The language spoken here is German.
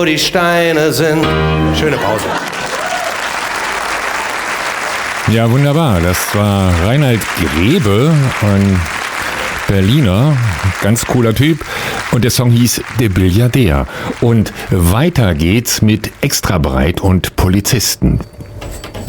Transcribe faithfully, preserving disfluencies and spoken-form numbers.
wo die Steine sind. Schöne Pause. Ja, wunderbar. Das war Reinhard Grebe, ein Berliner, ganz cooler Typ. Und der Song hieß Der Billiardär. Und weiter geht's mit Extrabreit und Polizisten.